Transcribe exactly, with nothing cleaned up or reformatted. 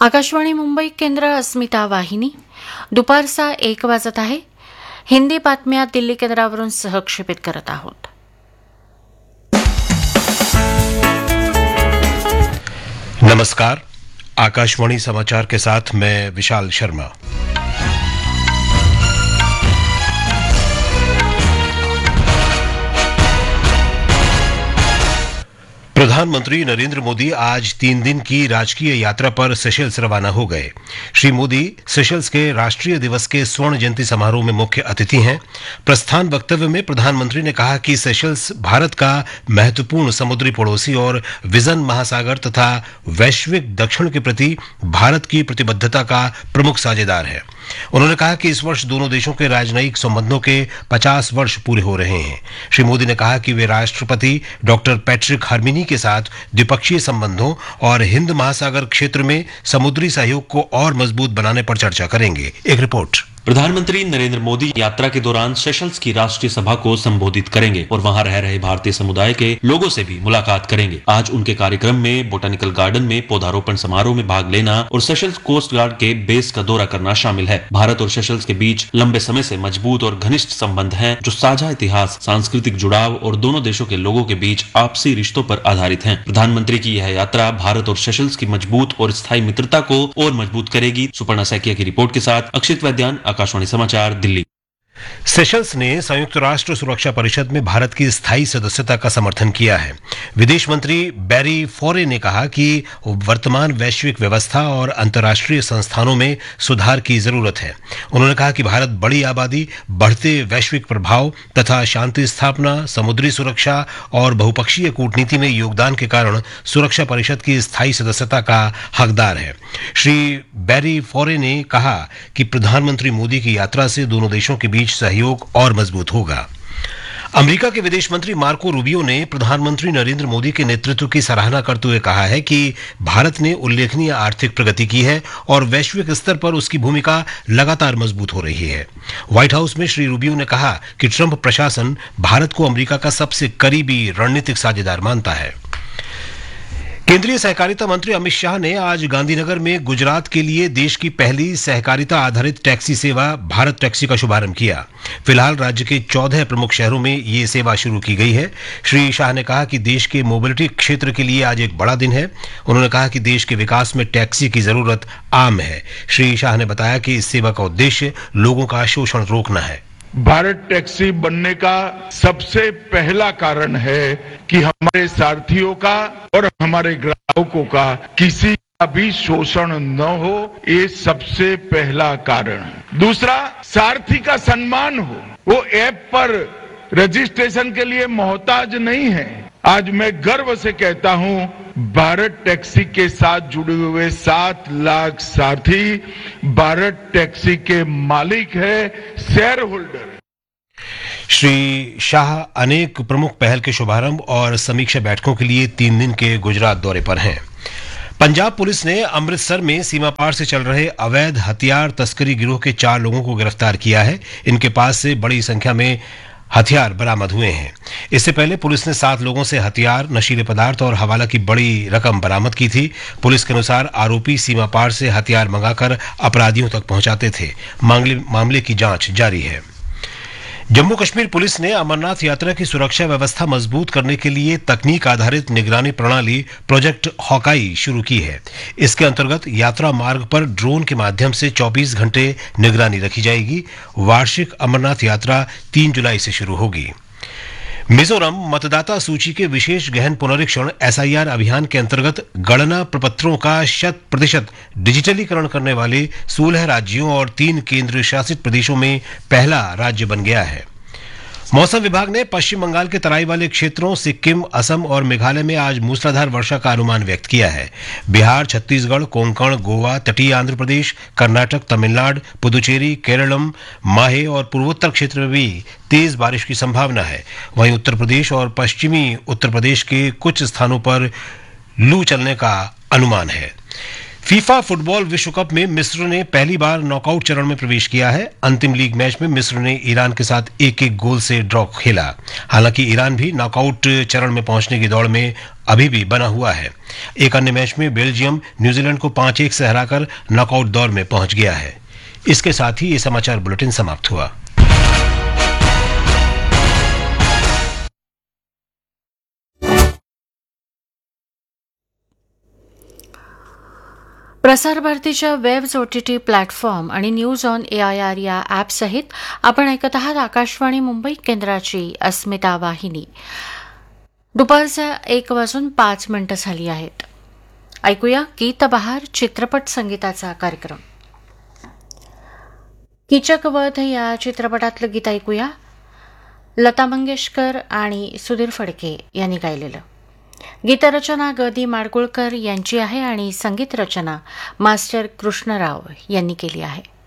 आकाशवाणी मुंबई केंद्र अस्मिता वाहिनी दुपारचा एक वाजत आहे. हिंदी बातम्या दिल्ली केंद्रावरून सहक्षेपित करत आहोत. नमस्कार, आकाशवाणी समाचार के साथ मैं विशाल शर्मा. प्रधानमंत्री नरेंद्र मोदी आज तीन दिन की राजकीय यात्रा पर सेशल्स रवाना हो गए. श्री मोदी सेशल्स के राष्ट्रीय दिवस के स्वर्ण जयंती समारोह में मुख्य अतिथि हैं. प्रस्थान वक्तव्य में प्रधानमंत्री ने कहा कि सेशल्स भारत का महत्वपूर्ण समुद्री पड़ोसी और विजन महासागर तथा वैश्विक दक्षिण के प्रति भारत की प्रतिबद्धता का प्रमुख साझेदार है. उन्होंने कहा कि इस वर्ष दोनों देशों के राजनयिक संबंधों के पचास वर्ष पूरे हो रहे हैं. श्री मोदी ने कहा कि वे राष्ट्रपति डॉक्टर पैट्रिक हर्मिनी के साथ द्विपक्षीय संबंधों और हिंद महासागर क्षेत्र में समुद्री सहयोग को और मजबूत बनाने पर चर्चा करेंगे. एक रिपोर्ट. प्रधानमंत्री नरेंद्र मोदी यात्रा के दौरान सेशल्स की राष्ट्रीय सभा को संबोधित करेंगे और वहां रह रहे भारतीय समुदाय के लोगों से भी मुलाकात करेंगे. आज उनके कार्यक्रम में बोटेनिकल गार्डन में पौधारोपण समारोह में भाग लेना और सेशल्स कोस्ट गार्ड के बेस का दौरा करना शामिल है. भारत और सेशल्स के बीच लंबे समय से मजबूत और घनिष्ठ संबंध हैं, जो साझा इतिहास, सांस्कृतिक जुड़ाव और दोनों देशों के लोगों के बीच आपसी रिश्तों पर आधारित है. प्रधानमंत्री की यह यात्रा भारत और सेशल्स की मजबूत और स्थायी मित्रता को और मजबूत करेगी. सुपर्णा सैकिया की रिपोर्ट के साथ अक्षित वैद्यान, आकाशवाणी समाचार, दिल्ली. सेशल्स ने संयुक्त राष्ट्र सुरक्षा परिषद में भारत की स्थायी सदस्यता का समर्थन किया है. विदेश मंत्री बैरी फोरे ने कहा कि वर्तमान वैश्विक व्यवस्था और अंतर्राष्ट्रीय संस्थानों में सुधार की जरूरत है. उन्होंने कहा कि भारत बड़ी आबादी, बढ़ते वैश्विक प्रभाव तथा शांति स्थापना, समुद्री सुरक्षा और बहुपक्षीय कूटनीति में योगदान के कारण सुरक्षा परिषद की स्थायी सदस्यता का हकदार है. श्री बैरी फोरे ने कहा कि प्रधानमंत्री मोदी की यात्रा से दोनों देशों के बीच सहयोग और मजबूत होगा. अमेरिका के विदेश मंत्री मार्को रूबियो ने प्रधानमंत्री नरेंद्र मोदी के नेतृत्व की सराहना करते हुए कहा है कि भारत ने उल्लेखनीय आर्थिक प्रगति की है और वैश्विक स्तर पर उसकी भूमिका लगातार मजबूत हो रही है. व्हाइट हाउस में श्री रूबियो ने कहा कि ट्रंप प्रशासन भारत को अमेरिका का सबसे करीबी रणनीतिक साझेदार मानता है. केंद्रीय सहकारिता मंत्री अमित शाह ने आज गांधीनगर में गुजरात के लिए देश की पहली सहकारिता आधारित टैक्सी सेवा भारत टैक्सी का शुभारंभ किया. फिलहाल राज्य के चौदह प्रमुख शहरों में ये सेवा शुरू की गई है. श्री शाह ने कहा कि देश के मोबिलिटी क्षेत्र के लिए आज एक बड़ा दिन है. उन्होंने कहा कि देश के विकास में टैक्सी की जरूरत आम है. श्री शाह ने बताया कि इस सेवा का उद्देश्य लोगों का शोषण रोकना है. भारत टैक्सी बनने का सबसे पहला कारण है कि हमारे सारथियों का और हमारे ग्राहकों का किसी का भी शोषण न हो. ये सबसे पहला कारण. दूसरा, सारथी का सम्मान हो. वो ऐप पर रजिस्ट्रेशन के लिए मोहताज नहीं है. आज मैं गर्व से कहता हूं, भारत टैक्सी के साथ जुड़े हुए सात लाख सारथी भारत टैक्सी के मालिक है, शेयर होल्डर. श्री शाह अनेक प्रमुख पहल के शुभारंभ और समीक्षा बैठकों के लिए तीन दिन के गुजरात दौरे पर हैं. पंजाब पुलिस ने अमृतसर में सीमा पार से चल रहे अवैध हथियार तस्करी गिरोह के चार लोगों को गिरफ्तार किया है. इनके पास से बड़ी संख्या में हथियार बरामद हुए हैं. इससे पहले पुलिस ने सात लोगों से हथियार, नशीले पदार्थ और हवाला की बड़ी रकम बरामद की थी. पुलिस के अनुसार आरोपी सीमा पार से हथियार मंगाकर अपराधियों तक पहुंचाते थे. मामले, मामले की जांच जारी है. जम्मू कश्मीर पुलिस ने अमरनाथ यात्रा की सुरक्षा व्यवस्था मजबूत करने के लिए तकनीक आधारित निगरानी प्रणाली प्रोजेक्ट हॉकाई शुरू की है. इसके अंतर्गत यात्रा मार्ग पर ड्रोन के माध्यम से चौबीस घंटे निगरानी रखी जाएगी. वार्षिक अमरनाथ यात्रा तीन जुलाई से शुरू होगी. मिजोरम मतदाता सूची के विशेष गहन पुनरीक्षण एस आई आर अभियान के अंतर्गत गणना प्रपत्रों का शत प्रतिशत डिजिटलीकरण करने वाले सोलह राज्यों और तीन केंद्र शासित प्रदेशों में पहला राज्य बन गया है. मौसम विभाग ने पश्चिम बंगाल के तराई वाले क्षेत्रों, सिक्किम, असम और मेघालय में आज मूसलाधार वर्षा का अनुमान व्यक्त किया है. बिहार, छत्तीसगढ़, कोंकण, गोवा, तटीय आंध्र प्रदेश, कर्नाटक, तमिलनाडु, पुदुचेरी, केरलम, माहे और पूर्वोत्तर क्षेत्र में भी तेज बारिश की संभावना है. वहीं उत्तर प्रदेश और पश्चिमी उत्तर प्रदेश के कुछ स्थानों पर लू चलने का अनुमान है. फीफा फुटबॉल विश्व कप में मिस्र ने पहली बार नॉकआउट चरण में प्रवेश किया है। अंतिम लीग मैच में मिस्र ने ईरान के साथ एक एक गोल से ड्रॉ खेला। हालांकि ईरान भी नॉकआउट चरण में पहुंचने की दौड़ में अभी भी बना हुआ है। एक अन्य मैच में बेल्जियम न्यूजीलैंड को पांच एक से हराकर नॉकआउट दौर में पहुंच गया है। इसके साथ ही ये समाचार बुलेटिन समाप्त हुआ। प्रसार भारतीच्या वेब्स ओटीटी प्लॅटफॉर्म आणि न्यूज ऑन एआयआर या ॲपसहित आपण ऐकत आहात आकाशवाणी मुंबई केंद्राची अस्मिता वाहिनी। दुपारच्या एक वाजून पाच मिनिटं झाली आहेत। ऐकूया गीतबहार चित्रपट संगीताचा कार्यक्रम। कीचकवध या चित्रपटातलं गीत ऐकूया, लता मंगेशकर आणि सुधीर फडके यांनी गायलेलं। गीतरचना ग दी माडगुळकर यांची आहे आणि संगीत रचना मास्टर कृष्णराव यांनी केली आहे।